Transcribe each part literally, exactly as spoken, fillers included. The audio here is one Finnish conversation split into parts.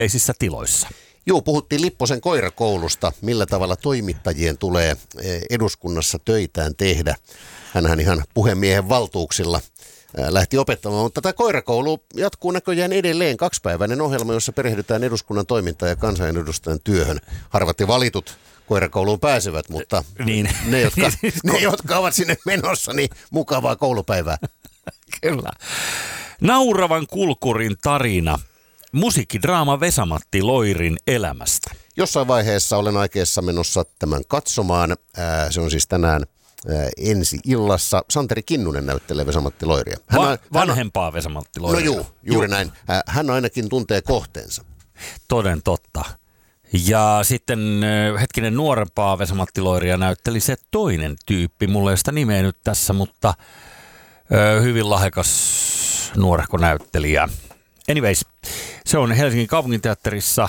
yhteisissä tiloissa. Joo, puhuttiin Lipposen koirakoulusta, millä tavalla toimittajien tulee eduskunnassa töitään tehdä. Hänhän ihan puhemiehen valtuuksilla lähti opettamaan, mutta tämä koirakoulu jatkuu näköjään edelleen. Kaksipäiväinen ohjelma, jossa perehdytään eduskunnan toimintaan ja kansanedustajan työhön. Harvat ja valitut koirakouluun pääsevät, mutta niin. ne, jotka, ne, jotka ovat sinne menossa, niin mukavaa koulupäivää. Kyllä. Nauravan kulkurin tarina. Musiikkidraama Vesa-Matti Loirin elämästä. Jossain vaiheessa olen aikeessa menossa tämän katsomaan. Ää, se on siis tänään ää, ensi illassa. Santeri Kinnunen näyttelee Vesa-Matti Loiria. Hän Va- vanhempaa hän, Vesa-Matti Loiria. No juu, juuri juu. näin. Ää, hän ainakin tuntee kohteensa. Toden totta. Ja sitten hetkinen nuorempaa Vesa-Matti Loiria näytteli se toinen tyyppi. Mulla ei sitä nimeä nyt tässä, mutta ö, hyvin lahjakas nuorehko näyttelijä. Anyways, se on Helsingin kaupunginteatterissa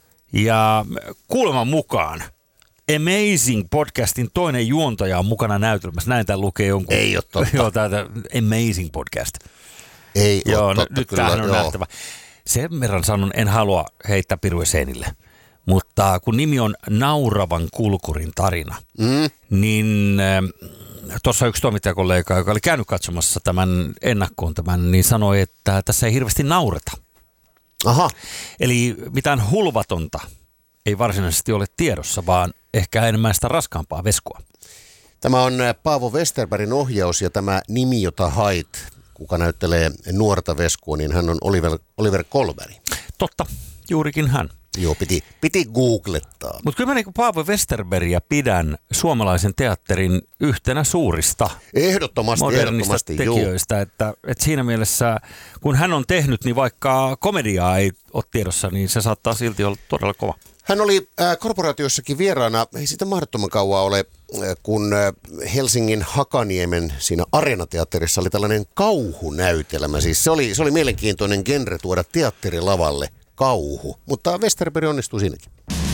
ja kuuleman mukaan Amazing podcastin toinen juontaja on mukana näytelmässä. Näin tää lukee jonkun. Ei ole totta. Joo, tää Amazing podcast. Ei joo, ole totta. Nyt tämähän on joo. nähtävä. Sen verran sanon, en halua heittää piruja seinille. Mutta kun nimi on Nauravan kulkurin tarina, mm. niin äh, tuossa yksi toimittajakollega, joka oli käynyt katsomassa tämän ennakkoon tämän, niin sanoi, että tässä ei hirveästi naureta. Aha. Eli mitään hulvatonta ei varsinaisesti ole tiedossa, vaan ehkä enemmän sitä raskaampaa veskua. Tämä on Paavo Westerbergin ohjaus ja tämä nimi, jota hait, kuka näyttelee nuorta veskua, niin hän on Oliver, Oliver Kolberg. Totta, juurikin hän. Joo, piti, piti googlettaa. Mutta kyllä mä niin kuin Paavo Westerbergia pidän suomalaisen teatterin yhtenä suurista ehdottomasti, modernista ehdottomasti, tekijöistä. Että, että siinä mielessä, kun hän on tehnyt, niin vaikka komediaa ei ole tiedossa, niin se saattaa silti olla todella kova. Hän oli äh, korporaatiossakin vieraana, ei sitä mahdottoman kauan ole, äh, kun äh, Helsingin Hakaniemen siinä Areenateatterissa oli tällainen kauhunäytelmä. Siis se oli, se oli mielenkiintoinen genre tuoda teatterilavalle. Kauhu, mutta Westerberg onnistui siinäkin.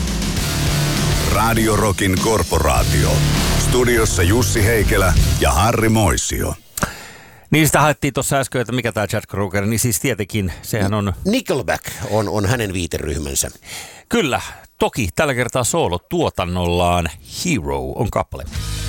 Radio Rockin korporaatio. Studiossa Jussi Heikelä ja Harri Moisio. Niin sitä haettiin tuossa äsken, että mikä tämä Chad Kroeger, niin siis tietenkin sehän on... Nickelback on, on hänen viiteryhmänsä. Kyllä, toki tällä kertaa soolo tuotannollaan Hero on kappale.